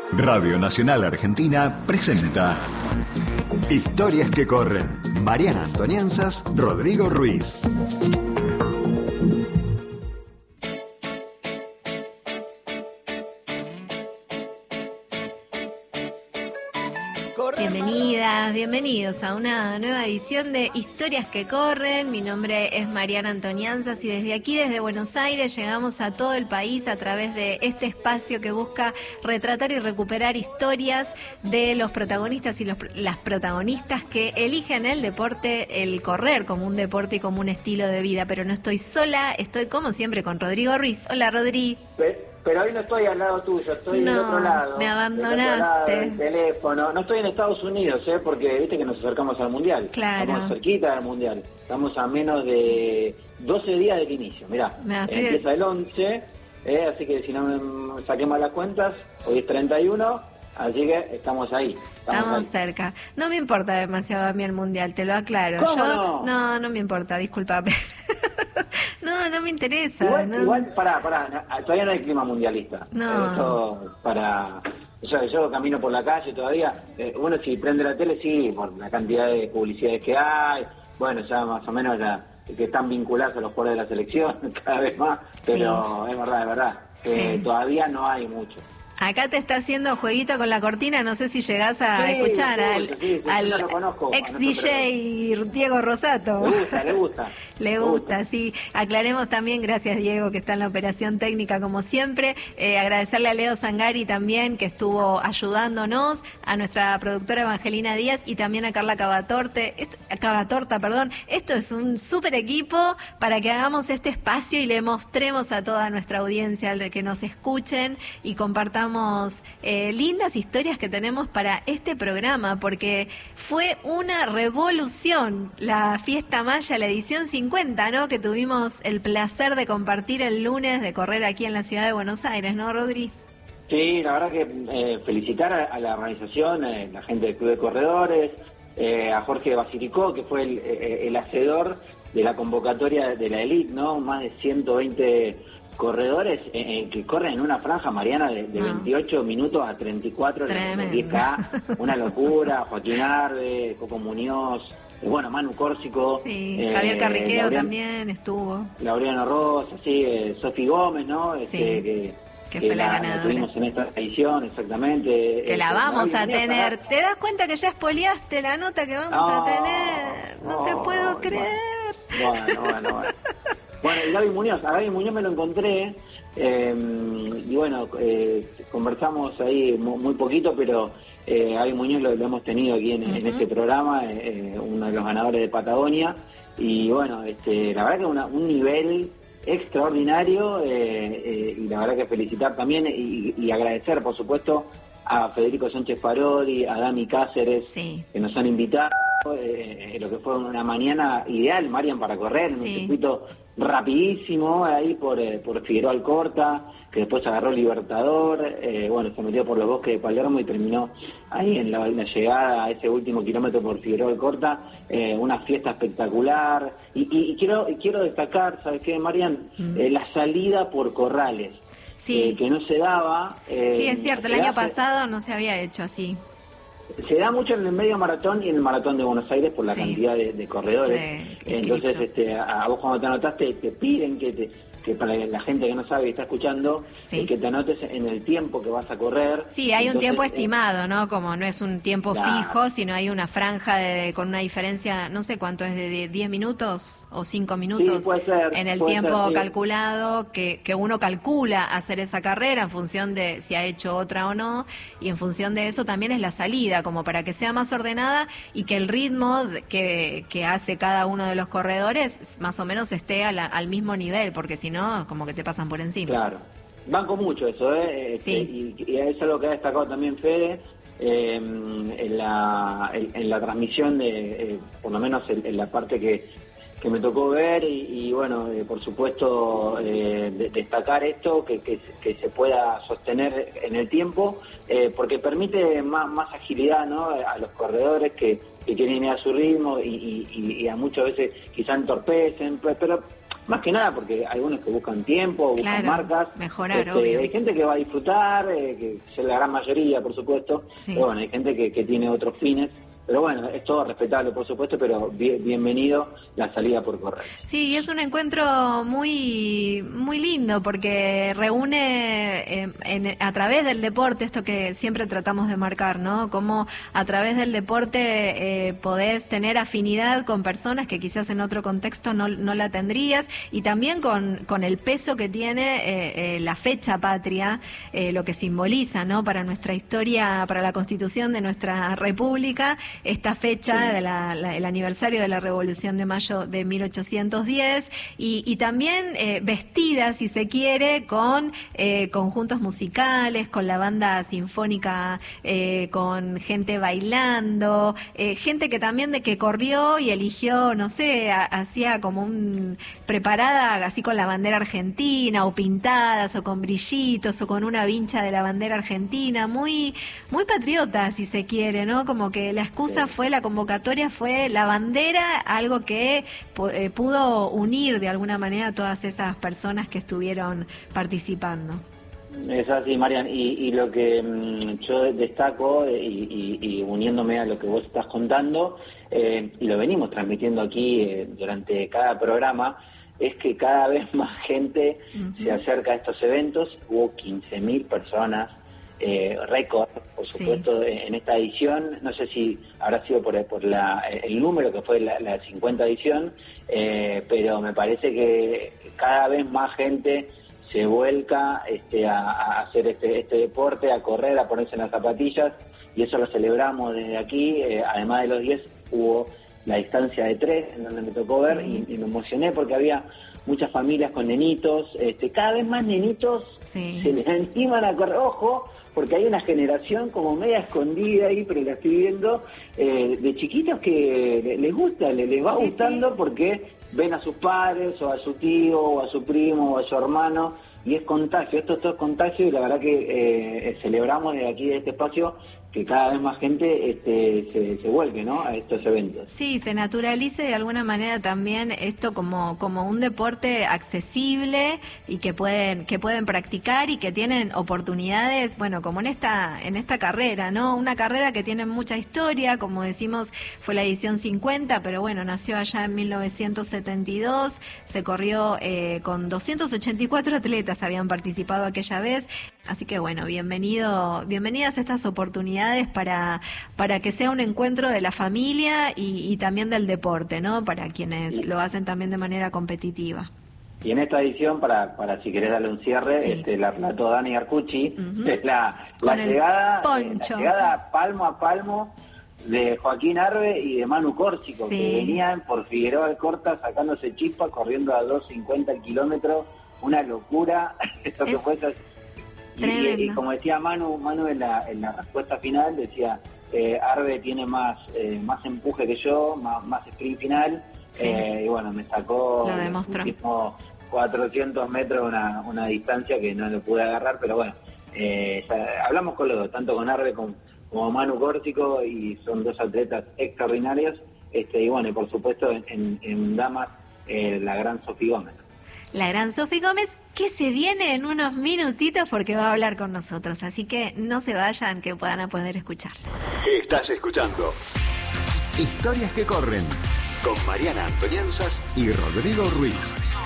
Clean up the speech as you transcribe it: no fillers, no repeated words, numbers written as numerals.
Radio Nacional Argentina presenta Historias que corren. Mariana Antonianzas, Rodrigo Ruiz. Bienvenidas, bienvenidos a una nueva edición de Historias que corren. Mi nombre es Mariana Antonianzas y desde aquí, desde Buenos Aires, llegamos a todo el país a través de este espacio que busca retratar y recuperar historias de los protagonistas y las protagonistas que eligen el deporte, el correr como un deporte y como un estilo de vida. Pero no estoy sola, estoy como siempre con Rodrigo Ruiz. Hola, Rodri. Pero hoy no estoy al lado tuyo, estoy del otro lado. Me abandonaste. Del otro lado del teléfono. No estoy en Estados Unidos, porque viste que nos acercamos al Mundial. Claro. Estamos cerquita del Mundial. Estamos a menos de 12 días del inicio. Mirá, empieza el 11, así que si no saquemos las cuentas, hoy es 31, así que estamos ahí. Estamos cerca. No me importa demasiado a mí el Mundial, te lo aclaro. ¿Cómo no? No me importa, discúlpame. No me interesa. Igual, pará, todavía no hay clima mundialista. No. Yo camino por la calle todavía. Uno si prende la tele, sí, por la cantidad de publicidades que hay. Bueno, ya más o menos que están vinculados a los jugadores de la selección cada vez más. Pero sí. Es verdad. Sí. Todavía no hay mucho. Acá te está haciendo jueguito con la cortina, no sé si llegás a escuchar al ex DJ Diego Rosato. Le gusta, sí. Aclaremos también, gracias Diego, que está en la operación técnica como siempre. Agradecerle a Leo Zangari también, que estuvo ayudándonos, a nuestra productora Evangelina Díaz y también a Carla Cavatorta. Esto es un súper equipo para que hagamos este espacio y le mostremos a toda nuestra audiencia que nos escuchen y compartamos lindas historias que tenemos para este programa, porque fue una revolución la Fiesta Maya, la edición 50, ¿no? Que tuvimos el placer de compartir el lunes, de correr aquí en la ciudad de Buenos Aires, ¿no, Rodri? Sí, la verdad que felicitar a la organización, la gente del Club de Corredores, a Jorge Basilicó, que fue el hacedor de la convocatoria de la Elite, ¿no? Más de 120 corredores que corren en una franja, Mariana, de 28 minutos a 34, los 10K, una locura. Joaquín Arbe, Coco Muñoz, Manu Córsico. Sí, Javier Carriqueo también estuvo. Laureano Rosa, Sofi Gómez, ¿no? Que fue la ganadora. La tuvimos en esta edición, exactamente. Que la vamos a tener. ¿Te das cuenta que ya spoileaste la nota que vamos a tener? No te puedo creer. Bueno. Bueno, y a Gaby Muñoz me lo encontré, conversamos ahí muy poquito, pero Gaby Muñoz lo hemos tenido aquí en este programa, uno de los ganadores de Patagonia, y bueno, la verdad que un nivel extraordinario, y la verdad que felicitar también y agradecer, por supuesto, a Federico Sánchez Parodi, a Dami Cáceres, que nos han invitado, lo que fue una mañana ideal, Marian, para correr, en un circuito rapidísimo, ahí por Figueroa Alcorta, que después agarró Libertador, se metió por los bosques de Palermo y terminó ahí en la llegada a ese último kilómetro por Figueroa Alcorta, una fiesta espectacular, y quiero destacar, ¿sabes qué, Marian? La salida por Corrales. Sí. Que no se daba. Sí, es cierto, el año pasado no se había hecho así. Se da mucho en el medio maratón y en el maratón de Buenos Aires por la cantidad de corredores. Entonces, a vos cuando te anotaste, te piden que para la gente que no sabe y está escuchando, que te anotes en el tiempo que vas a correr. Sí, hay un tiempo estimado, ¿no? Como no es un tiempo fijo, sino hay una franja con una diferencia, no sé cuánto es, de 10 minutos o 5 minutos. Sí, puede ser, en el tiempo calculado, que uno calcula hacer esa carrera en función de si ha hecho otra o no, y en función de eso también es la salida, como para que sea más ordenada y que el ritmo que hace cada uno de los corredores más o menos esté al mismo nivel, porque si no, como que te pasan por encima. Claro, banco mucho eso, Sí. Y eso es lo que ha destacado también Fede en la transmisión de, por lo menos en la parte que me tocó ver y por supuesto destacar esto, que se pueda sostener en el tiempo, porque permite más agilidad, ¿no? A los corredores que quieren ir a su ritmo y a muchas veces quizás entorpecen, pero más que nada porque hay algunos que buscan tiempo, buscan marcas. Mejorar, obvio. Hay gente que va a disfrutar, que es la gran mayoría, por supuesto, pero bueno, hay gente que tiene otros fines. Pero bueno, es todo respetable, por supuesto, pero bienvenido la salida por correr. Sí, es un encuentro muy muy lindo porque reúne a través del deporte, esto que siempre tratamos de marcar, ¿no? Cómo a través del deporte podés tener afinidad con personas que quizás en otro contexto no la tendrías, y también con el peso que tiene la fecha patria, lo que simboliza, ¿no? Para nuestra historia, para la constitución de nuestra república, esta fecha, el aniversario de la Revolución de Mayo de 1810, y también vestida, si se quiere, con conjuntos musicales, con la banda sinfónica, con gente bailando, gente que también que corrió y eligió, no sé, hacía como preparada así con la bandera argentina, o pintadas, o con brillitos, o con una vincha de la bandera argentina, muy, muy patriota, si se quiere, ¿no? Como que la excusa la convocatoria fue la bandera, algo que pudo unir de alguna manera a todas esas personas que estuvieron participando. Es así, Marian, y lo que yo destaco, y uniéndome a lo que vos estás contando, y lo venimos transmitiendo aquí durante cada programa, es que cada vez más gente se acerca a estos eventos. Hubo 15.000 personas, récord, por supuesto, en esta edición. No sé si habrá sido por el número que fue la 50 edición, pero me parece que cada vez más gente se vuelca a hacer este deporte, a correr, a ponerse en las zapatillas, y eso lo celebramos desde aquí. Además de los 10, hubo la distancia de 3, en donde me tocó ver, y me emocioné porque había muchas familias con nenitos, cada vez más nenitos se les animan a correr. Ojo, porque hay una generación como media escondida ahí, pero la estoy viendo, de chiquitos que les gusta, les va gustando, porque ven a sus padres, o a su tío, o a su primo, o a su hermano, y es contagio. Esto es contagio, y la verdad que celebramos desde aquí, de este espacio, que cada vez más gente se vuelque, ¿no?, a estos eventos. Sí, se naturalice de alguna manera también esto como un deporte accesible, y que pueden practicar, y que tienen oportunidades, bueno, como en esta carrera, ¿no? Una carrera que tiene mucha historia, como decimos, fue la edición 50, pero bueno, nació allá en 1972, se corrió con 284 atletas habían participado aquella vez, así que bueno, bienvenidas estas oportunidades para que sea un encuentro de la familia y también del deporte, ¿no? Para quienes lo hacen también de manera competitiva. Y en esta edición, para si querés darle un cierre, la relató Dani Arcucci, es la llegada palmo a palmo de Joaquín Arbe y de Manu Córsico, que venían por Figueroa Alcorta sacándose chispa, corriendo a 2:50 kilómetros, una locura. Esto que fue y como decía Manu en la respuesta final, decía, Arbe tiene más empuje que yo, más sprint final, y bueno, me sacó los últimos 400 metros, una distancia que no lo pude agarrar, pero bueno, hablamos con los dos, tanto con Arbe como Manu Córsico, y son dos atletas extraordinarios, y bueno, y por supuesto en damas, la gran Sofi Gómez. La gran Sofi Gómez, que se viene en unos minutitos porque va a hablar con nosotros, así que no se vayan, que puedan poder escucharla. Estás escuchando Historias que corren, con Mariana Antonianzas y Rodrigo Ruiz.